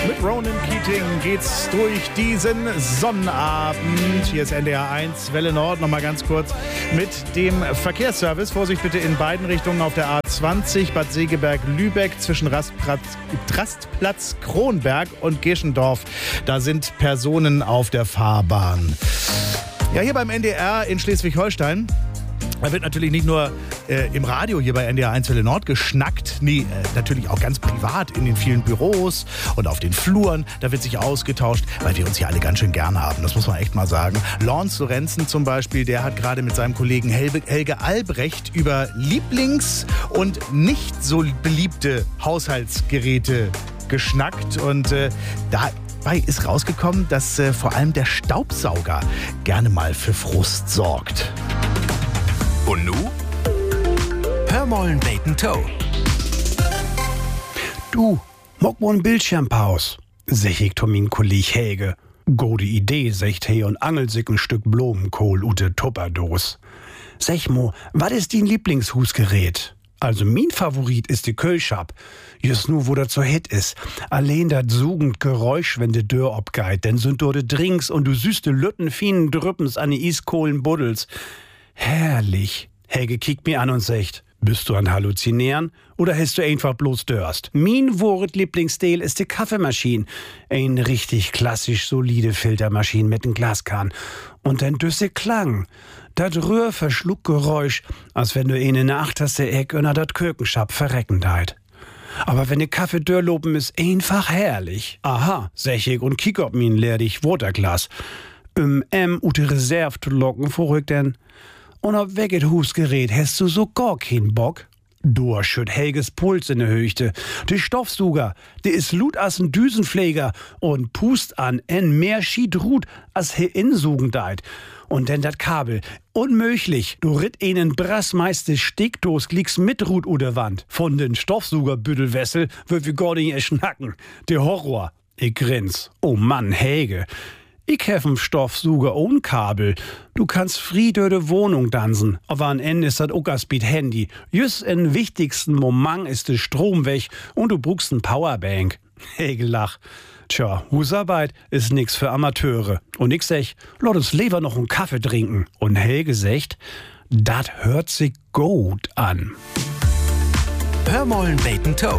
Mit Ronan Keating geht's durch diesen Sonnabend. Hier ist NDR 1, Welle Nord. Nochmal ganz kurz mit dem Verkehrsservice. Vorsicht bitte in beiden Richtungen auf der A20 Bad Segeberg-Lübeck zwischen Rastplatz Kronberg und Geschendorf. Da sind Personen auf der Fahrbahn. Ja, hier beim NDR in Schleswig-Holstein. Da wird natürlich nicht nur im Radio hier bei NDR 1 Welle Nord geschnackt, nee, natürlich auch ganz privat in den vielen Büros und auf den Fluren. Da wird sich ausgetauscht, weil wir uns hier alle ganz schön gern haben. Das muss man echt mal sagen. Lawrence Lorenzen zum Beispiel, der hat gerade mit seinem Kollegen Helge Albrecht über Lieblings- und nicht so beliebte Haushaltsgeräte geschnackt. Und dabei ist rausgekommen, dass vor allem der Staubsauger gerne mal für Frust sorgt. Und nu? Hör mollen Bacon Toe. Du, mock mo 'n Bildschirmpaus, sech ich to min Kolleg Helge. Gode Idee, secht he und angelt sich 'n Stück Blumenkohl ute Tupperdos. Sech mo, wat is din Lieblingshusgerät? Also min Favorit ist de Kölschab. Just nu, wo dat so hett is. Allein dat sugend Geräusch, wenn de Dörr obgeit, denn sind do de Drinks und du süßte Lütten fienen Drüppens an die Iskohlen buddels. Herrlich. Helge kickt mir an und sagt, bist du an Halluzinieren oder hast du einfach bloß Durst? Min Lieblingsstil ist die Kaffeemaschine. Ein richtig klassisch solide Filtermaschine mit nem Glaskahn. Und ein düsse Klang. Dat Rührverschluckgeräusch, als wenn du in der achterste Eck unter dat Kökenschab verrecken deit. Aber wenn de Kaffee dörrlopen ist, einfach herrlich. Aha, sech ich und kick ob min leerdig Waterglas. Ute Reserve zu locken, verrückt denn. Und ob weget Husgerät hast du so gar keinen Bock? Du schütt Helges Puls in der Höchte. De Stoffsuger, de is lut as n Düsenpfleger und pust an en mehr schied Rut as he insugen deit. Und denn dat Kabel, unmöglich, du ritt einen brassmeiste Stickdos glieks mit Rut u der Wand. Von den Stoffsugerbüttelwessel wird wir gar nicht erschnacken. Der Horror. Ich grins. Oh Mann, Helge. Ich hef 'n Stoffsuger ohne Kabel. Du kannst Friede de Wohnung dansen. Aber am Ende ist das Uckerspeed Handy. Just in wichtigsten Moment ist der Strom weg und du brauchst 'n Powerbank. Helge lach. Tja, Husarbeit ist nix für Amateure. Und ich sech, lass uns lieber noch 'n Kaffee trinken. Und Helge secht, dat hört sich gut an. Hör mollen Bacon Toe.